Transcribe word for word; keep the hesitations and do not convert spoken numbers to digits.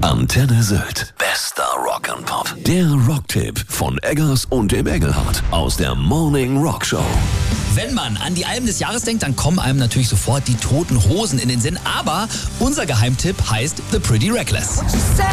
Antenne Sylt. Bester Rock'n'Pop. Der Rocktipp von Eggers und dem Engelhardt aus der Morning Rock Show. Wenn man an die Alben des Jahres denkt, dann kommen einem natürlich sofort die Toten Hosen in den Sinn. Aber unser Geheimtipp heißt The Pretty Reckless.